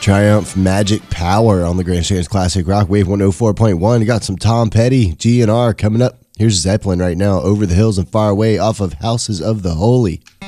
Triumph Magic Power on the Grand Stands Classic Rock Wave 104.1. You got some Tom Petty, GNR coming up. Here's Zeppelin right now, Over the Hills and Far Away off of Houses of the Holy.